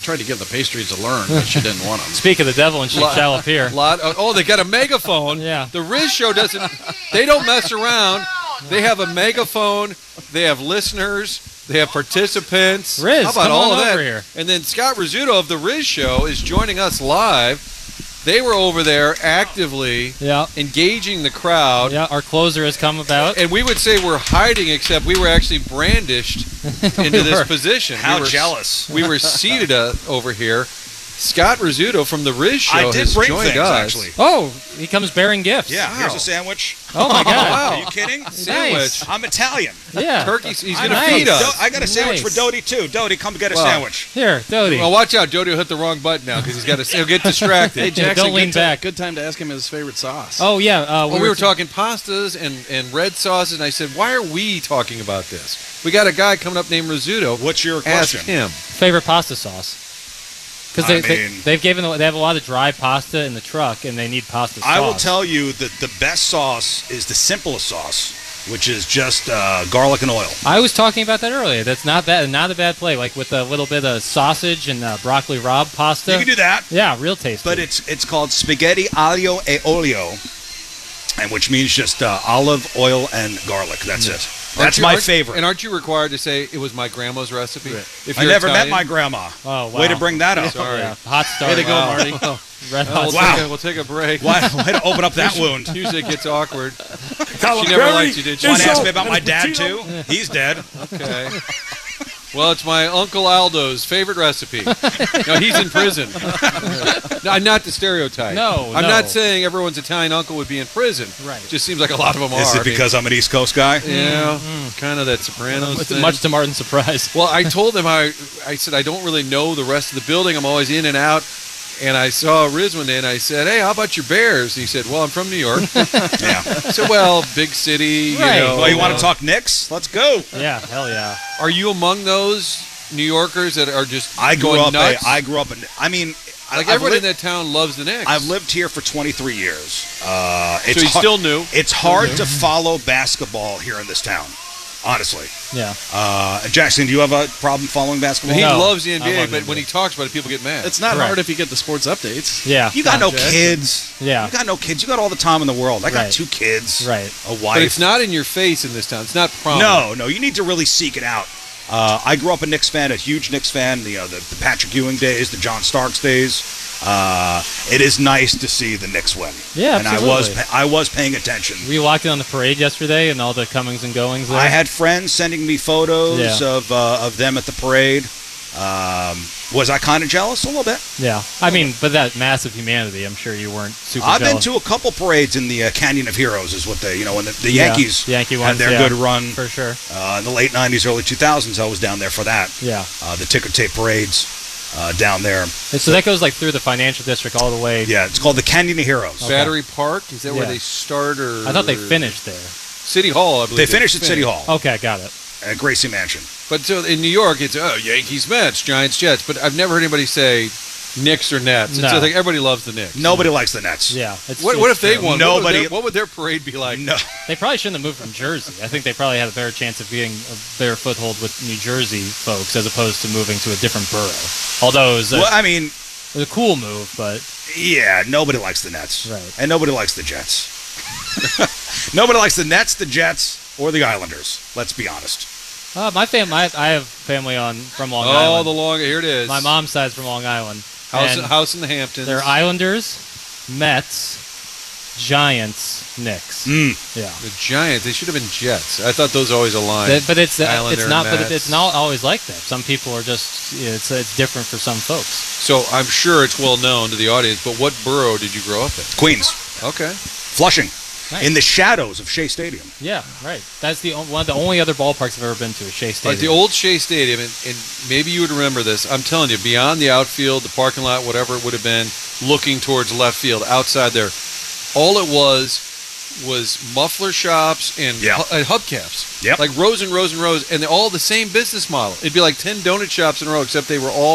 tried to give the pastries to learn, but she didn't want them. Speak of the devil, and she shall appear. They got a megaphone. Yeah. The Riz Show doesn't. They don't mess around. They have a megaphone. They have listeners. They have participants. Riz, how about come all on of that? over here. And then Scott Rizzuto of the Riz Show is joining us live. They were over there actively engaging the crowd. Yeah, our closer has come about. And we would say we're hiding, except we were actually brandished into this position. How jealous. We were seated over here. Scott Rizzuto from the Riz Show I did has bring joined things, us. actually. Oh, he comes bearing gifts. Yeah, here's a sandwich. Oh, my God. Wow. Are you kidding? Sandwich. I'm Italian. Yeah. Turkey. He's going to Nice. feed us. I got a sandwich Nice. for Dodie, too. Dodie, come get a Wow. sandwich. Here, Dodie. Well, watch out. Jody will hit the wrong button now because he'll get distracted. Hey, Jackson, don't lean back. Good time to ask him his favorite sauce. Oh, yeah. Well, we were talking pastas and red sauces, and I said, why are we talking about this? We got a guy coming up named Rizzuto. What's your Ask question? him. favorite pasta sauce. Because they have a lot of dry pasta in the truck, and they need pasta sauce. I will tell you that the best sauce is the simplest sauce, which is just garlic and oil. I was talking about that earlier. That's not bad. Not a bad play. Like with a little bit of sausage and broccoli rabe pasta. You can do that. Yeah, real tasty. But it's called spaghetti aglio e olio, and which means just olive oil and garlic. That's it. That's my favorite. And aren't you required to say it was my grandma's recipe? If I you're never Italian? met my grandma. Oh, wow. Way to bring that up. Sorry. Yeah, hot start. Way to go, Marty. Red hot. We'll take a break. Way to open up that wound. Usually it gets awkward. She never liked you, did she? Want to ask me about my dad, too? He's dead. Okay. Well, it's my Uncle Aldo's favorite recipe. No, he's in prison. No, not the stereotype. No, I'm no. not saying everyone's Italian uncle would be in prison. Right. Just seems like a lot of them are. Is it because I'm an East Coast guy? Yeah, kind of that Sopranos thing. Much to Martin's surprise. Well, I told him I said I don't really know the rest of the building. I'm always in and out. And I saw Riz one day, and I said, "Hey, how about your Bears?" He said, "Well, I'm from New York." Yeah. So, well, big city, Right. you know. Well, you want to talk Knicks? Let's go. Yeah, hell yeah. Are you among those New Yorkers that are just I grew going up. nuts? I grew up in. I mean, Like I've everybody lived- in that town loves the Knicks. I've lived here for 23 years. So he's still new. It's hard to follow basketball here in this town, honestly. Yeah. Jackson, do you have a problem following basketball? He No, loves the I NBA, love but NBA. when he talks about it, people get mad. It's not Correct. hard if you get the sports updates. Yeah. You got no Jackson. kids. Yeah. You got no kids. You got all the time in the world. I got Right. 2 kids. Right. A wife. but it's not in your face in this town. It's not prominent. No. You need to really seek it out. I grew up a Knicks fan, a huge Knicks fan. The Patrick Ewing days, the John Starks days. It is nice to see the Knicks win. Yeah, and absolutely. I was paying attention. We walked in on the parade yesterday and all the comings and goings there. I had friends sending me photos Yeah. of them at the parade. Was I kind of jealous? A little bit. Yeah. I mean, but that massive humanity, I'm sure you weren't super I've been jealous. to a couple parades in the Canyon of Heroes, is what they, when the Yeah, Yankees Yankee had ones, their yeah, good run For sure. in the late 90s, early 2000s. I was down there for that. Yeah. The ticker tape parades down there. And so that goes like through the financial district all the way. Yeah, it's called the Canyon of Heroes. Okay. Battery Park? Is that where Yeah. they start? Or I thought they finished there. City Hall, I believe. They finished at City Hall Okay, got it. at Gracie Mansion. But so in New York, it's Yankees, Mets, Giants, Jets. But I've never heard anybody say Knicks or Nets. It's No. just like everybody loves the Knicks. Nobody likes the Nets. Yeah. It's, What it's if they true. won? Nobody- What would their parade be like? No. They probably shouldn't have moved from Jersey. I think they probably had a better chance of getting a better foothold with New Jersey folks as opposed to moving to a different borough. Although it was Well, I mean, a cool move, but yeah, nobody likes the Nets. Right. And nobody likes the Jets. Nobody likes the Nets, the Jets, or the Islanders. Let's be honest. my family. I have family from Long Oh, Island. the long. Here it is. My mom's side's from Long Island. And House in the Hamptons. they're Islanders, Mets, Giants, Knicks. Yeah. The Giants. They should have been Jets. I thought those always aligned. But it's Islander, not. But Mets. it's not always like that. Some people are just. It's different for some folks. So I'm sure it's well known to the audience. But what borough did you grow up in? Queens, Okay. Flushing, Nice. in the shadows of Shea Stadium. Yeah, right. That's one of the only other ballparks I've ever been to is Shea Stadium. Like the old Shea Stadium, and maybe you would remember this. I'm telling you, beyond the outfield, the parking lot, whatever it would have been, looking towards left field, outside there, all it was muffler shops and hubcaps. Yep. Like rows and rows and rows, and they're all the same business model. It'd be like 10 donut shops in a row, except they were all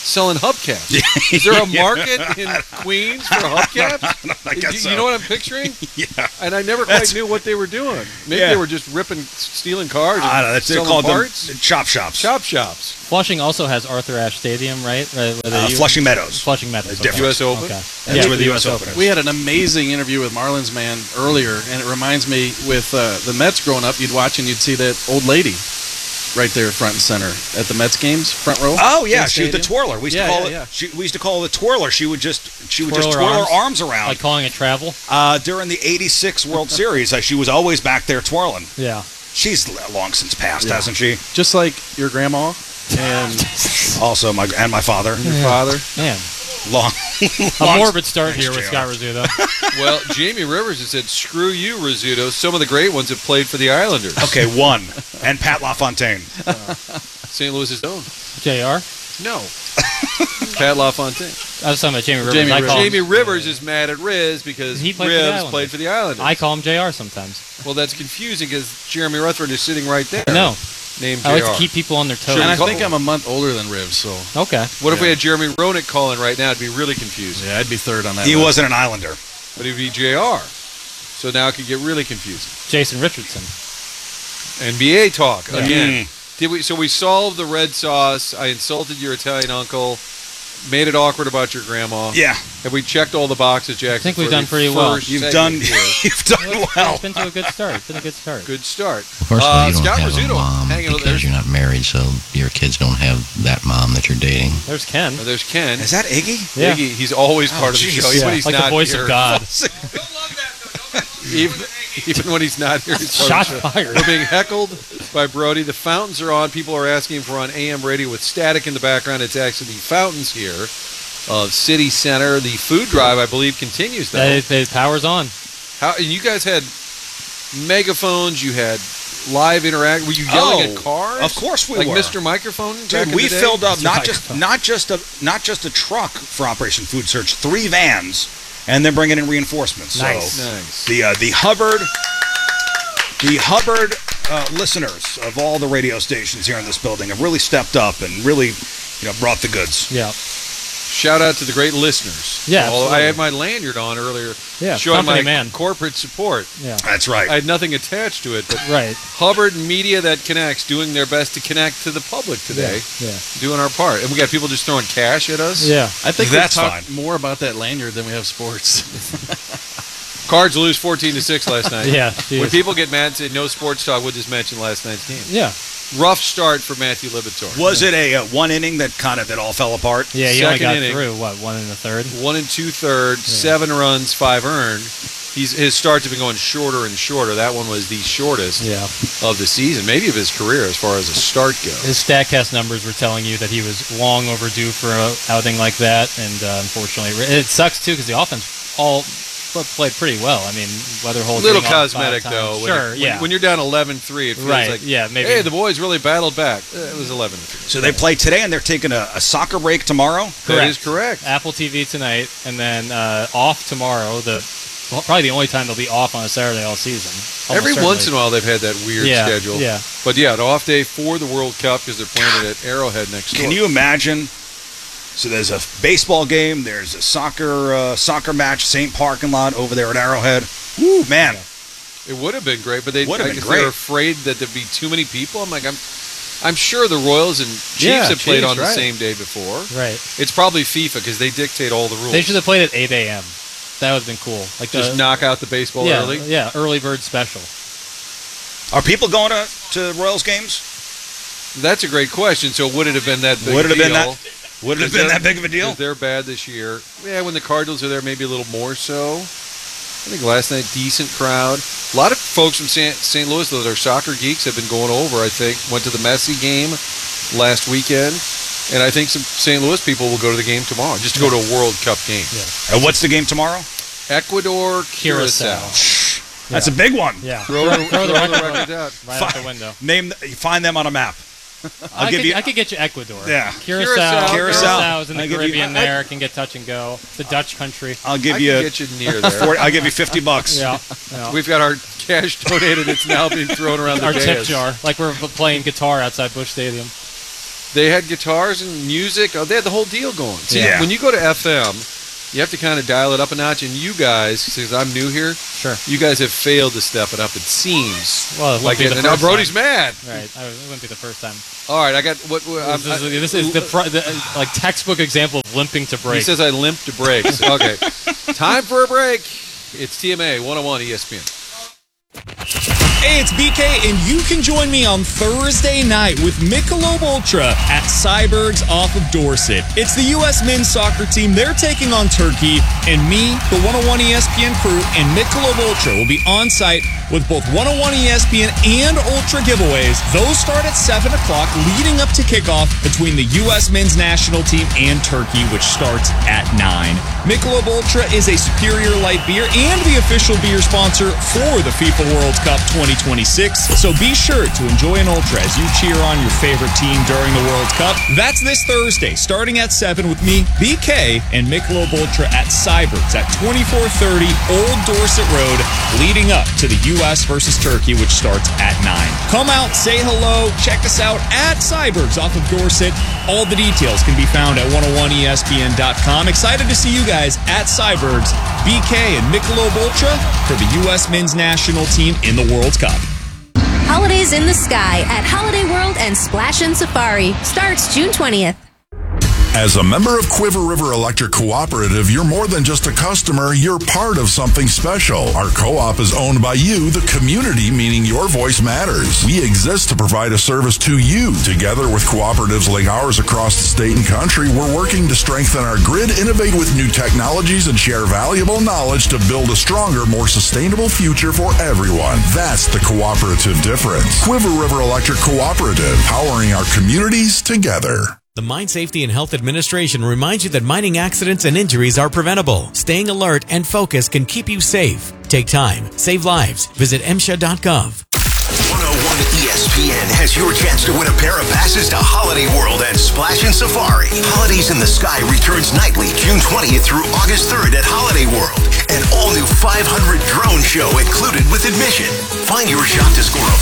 selling hubcaps. Is there a market in Queens for hubcaps? I guess You so. know what I'm picturing? Yeah. And I never quite knew what they were doing. Maybe Yeah. they were just stealing cars. And I don't know. They're selling called parts. them chop shops. Chop shops. Flushing also has Arthur Ashe Stadium, right? Flushing Meadows. Flushing Meadows. It's okay. different. U.S. Open. Okay. That's Yeah, where the U.S. Open is. We had an amazing interview with Marlins man earlier, and it reminds me with the Mets growing up, you'd watch and you'd see that old lady right there front and center at the Mets games, front row. Oh yeah, in she was the stadium. twirler. We used Yeah, to call yeah, it. yeah. We used to call her the twirler. She would just Twirl her twirl arms? her arms around. Like calling it travel. During the '86 World Series, she was always back there twirling. Yeah. She's long since passed, Yeah. hasn't she? Just like your grandma and Also, my father. Your father. Man, Long. a morbid start Thanks, here with JR. Scott Rizzuto. Well, Jamie Rivers has said, "Screw you, Rizzuto." Some of the great ones have played for the Islanders. Okay, one. And Pat LaFontaine. St. Louis's own. JR. No. Pat LaFontaine. I was talking about Jamie Rivers. Jamie I Rivers. call him, Jamie Rivers is mad at Riz because He played for the Riz Islanders. played for the Islanders. I call him JR sometimes. Well, that's confusing because Jeremy Rutherford is sitting right there. No, Named I like JR. to keep people on their toes. Sure. and I Call- think I'm a month older than Riv, so Okay. What if we Yeah. had Jeremy Roenick calling right now? It'd be really confusing. yeah, I'd be third on that. He list. wasn't an Islander. But it'd be JR. So now it could get really confusing. Jason Richardson. NBA talk Yeah. again. Did we? So we solved the red sauce. I insulted your Italian uncle. Made it awkward about your grandma. Yeah, Have we checked all the boxes, Jackson? I think we've for done the pretty well. first you've segment done. here? You've done well. It's been to a good start. It's been a good start. Good start. Well, first of all, you don't Scott have a Rizzuto mom hanging out there. because you're not married, so your kids don't have that mom that you're dating. There's Ken. Oh, there's Ken. Is that Iggy? Yeah. Iggy, he's always Oh, part of the jeez. show. Even Yeah, when he's like not the voice here. of God. Even when he's not here, he's part Shot of the show. fired. We're being heckled by Brody. The fountains are on. People are asking if we're on AM radio with static in the background. It's actually the fountains here of City Center. The food drive, I believe, continues though. The power's on. How and you guys had megaphones? You had live interact. Were you yelling at cars? Of course we like were. Mr. Microphone. back Dude, in we the day? filled up Mr. not just a truck for Operation Food Search, 3 vans, and then bringing in reinforcements. Nice. So Nice. the Hubbard listeners of all the radio stations here in this building have really stepped up and really, brought the goods. Yeah. Shout out to the great listeners. Yeah, Although absolutely. I had my lanyard on earlier, Yeah. showing Company my man. corporate support. Yeah. That's right. I had nothing attached to it, but Right. Hubbard Media that connects, doing their best to connect to the public today, Yeah. doing our part. And we got people just throwing cash at us. Yeah. I think That's we've talked fine. more about that lanyard than we have sports. Cards lose 14-6 last night. Yeah. When geez. people get mad and say no sports talk, we'll just mention last night's game. Yeah. Rough start for Matthew Libator. Was it a one inning that all fell apart? Yeah. He only Second got inning. through what 1 1/3. 1 2/3, 7 runs, 5 earned. His starts have been going shorter and shorter. That one was the shortest Yeah. of the season, maybe of his career as far as a start goes. His Statcast numbers were telling you that he was long overdue for an outing like that, and unfortunately, it sucks too because the offense all played pretty well. I mean, Weatherholt Little getting off 5 cosmetic, times. though. Sure, yeah. When you're down 11-3, it feels Right, like, yeah, maybe. hey, the boys really battled back. It was 11-3. So they play today and they're taking a soccer break tomorrow? That is correct. Apple TV tonight, and then off tomorrow. Probably the only time they'll be off on a Saturday all season. Every once in a while, they've had that weird Yeah, schedule. yeah. But yeah, an off day for the World Cup because they're playing it at Arrowhead next door. Can you imagine? So there's a baseball game, there's a soccer match, same parking lot over there at Arrowhead. Woo, man. It would have been great, but they Would have I been guess great. they're afraid that there'd be too many people. I'm sure the Royals and Chiefs Yeah, have played Chiefs, on the right. same day before. Right. It's probably FIFA because they dictate all the rules. They should have played at 8 a.m. That would have been cool. Like just knock out the baseball yeah, early. Yeah, early bird special. Are people going to Royals games? That's a great question. So would it have been that big Would it a have been deal? Would it have been that big of a deal? Because they're bad this year. Yeah, when the Cardinals are there, maybe a little more so. I think last night, decent crowd. A lot of folks from St. Louis that are soccer geeks have been going over, I think. Went to the Messi game last weekend. And I think some St. Louis people will go to the game tomorrow, just to go to a World Cup game. Yeah. And what's the game tomorrow? Ecuador, Curacao. Curacao. That's a big one. Yeah. Throw the records out. right out the window. Find them on a map. I'll give you. I could get you Ecuador. Yeah. Curacao. Curacao. is in the I'll give you- Caribbean there. Can get touch and go. The Dutch country. I'll I give can you. get you near there. I'll give you $50. Yeah. yeah. We've got our cash donated. It's now being thrown around the Our tip dais. jar. Like we're playing guitar outside Busch Stadium. They had guitars and music. Oh, they had the whole deal going. See, Yeah. when you go to FM, you have to kind of dial it up a notch. And you guys, because I'm new here, Sure. you guys have failed to step it up. It seems Well, it wouldn't be the and now first Brody's time. mad. Right. It wouldn't be the first time. All right, I got what? This is the like textbook example of limping to break. He says I limped to breaks. Okay, time for a break. It's TMA 101 ESPN. Hey, it's BK, and you can join me on Thursday night with Michelob Ultra at Cyberg's off of Dorset. It's the U.S. men's soccer team. They're taking on Turkey, and me, the 101 ESPN crew, and Michelob Ultra will be on site with both 101 ESPN and Ultra giveaways. Those start at 7 o'clock, leading up to kickoff between the U.S. men's national team and Turkey, which starts at 9. Michelob Ultra is a superior light beer and the official beer sponsor for the FIFA World Cup 2026. So be sure to enjoy an Ultra as you cheer on your favorite team during the World Cup. That's this Thursday, starting at 7 with me, BK, and Michelob Ultra at Cyberg's at 2430 Old Dorset Road, leading up to the U.S. versus Turkey, which starts at 9. Come out, say hello, check us out at Cyberg's off of Dorset. All the details can be found at 101ESPN.com. Excited to see you guys at Cyberg's, BK and Michelob Ultra for the U.S. men's national team in the World Cup. Holidays in the Sky at Holiday World and Splash and Safari starts June 20th. As a member of Quiver River Electric Cooperative, you're more than just a customer, you're part of something special. Our co-op is owned by you, the community, meaning your voice matters. We exist to provide a service to you. Together with cooperatives like ours across the state and country, we're working to strengthen our grid, innovate with new technologies, and share valuable knowledge to build a stronger, more sustainable future for everyone. That's the cooperative difference. Quiver River Electric Cooperative, powering our communities together. The Mine Safety and Health Administration reminds you that mining accidents and injuries are preventable. Staying alert and focused can keep you safe. Take time, save lives. Visit MSHA.gov. 101 ESPN has your chance to win a pair of passes to Holiday World and Splash and Safari. Holidays in the Sky returns nightly June 20th through August 3rd at Holiday World. An all-new 500 drone show included with admission. Find your shot to score a